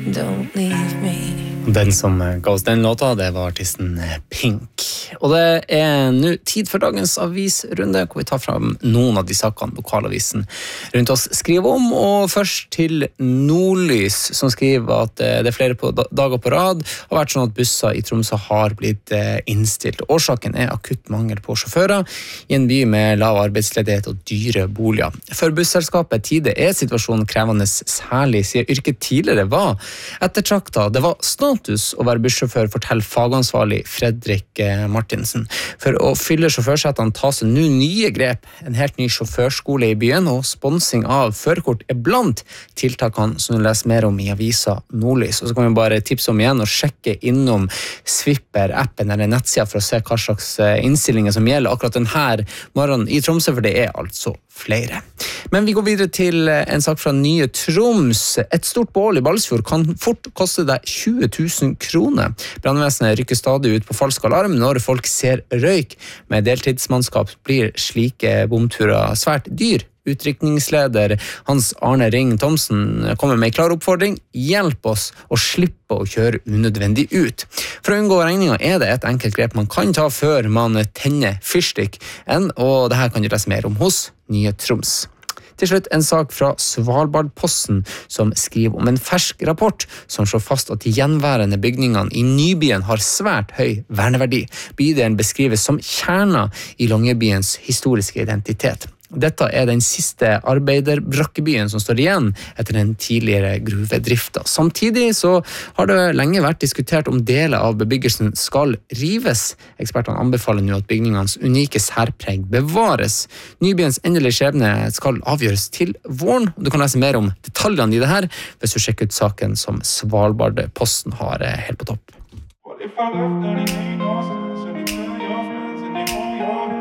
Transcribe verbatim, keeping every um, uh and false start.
don't leave me. Den som ga oss den låta, det var artisten Pink. Og det er nå tid for dagens avisrunde, hvor vi tar fram noen av de sakene lokalavisen rundt oss skriver om. Og først til Nordlys, som skriver at det er flere på dager på rad har vært sånn at busser i Tromsø har blitt innstilt. Årsaken er akutt mangel på sjåfører i en by med lav arbeidsledighet og dyre boliger. For busselskapet Tide er situasjonen krevende, særlig siden yrket tidligere var ettertraktet. Det var status å være bussjåfør, forteller fagansvarlig Fredrik Martinsen. For å fylle sjåførsetene tas det nå nye grep. En helt ny sjåførskole i byen og sponsing av førerkort er blant tiltakene som du leser mer om i avisa Nordlys. Og så kan vi bare tipse om igjen og sjekke innom Swipper-appen eller nettsida for å se hva slags innstillinger som gjelder akkurat denne morgenen i Tromsø, for det er altså flere. Men vi går videre til en sak fra Nye Troms. Et stort bål i Balsfjord kan fort koste deg tjue tusen kroner. Brandvesenet rykker stadig ut på falsk alarm når folk ser røyk. Med deltidsmannskap blir slike bomturer svært dyr. Utrykningsleder Hans Arne Ring Thomsen kommer med en klar oppfordring: hjelp oss å slippe å kjøre unødvendig ut. For å unngå regninger er det et enkelt grep man kan ta før man tenner fyrstikk, og det her kan du lese mer om hos Nye Troms. Til slutt en sak fra Svalbardposten som skriver om en fersk rapport som slår fast at de gjenværende bygningene i Nybyen har svært høy verneverdi. Bydelen beskrives som kjerna i Longyearbyens historiske identitet. Dette er den siste arbeiderbrakkebyen som står igjen etter den tidligere gruvedrifta. Samtidig så har det lenge vært diskutert om deler av bebyggelsen skal rives. Ekspertene anbefaler nå at bygningenes unike særpreg bevares. Nybyens endelige skjebne skal avgjøres til våren. Du kan lese mer om detaljene i det her hvis du sjekker ut saken som Svalbardposten har helt på topp. What if I left, then it ain't no sense, and you tell your friends, and they hold your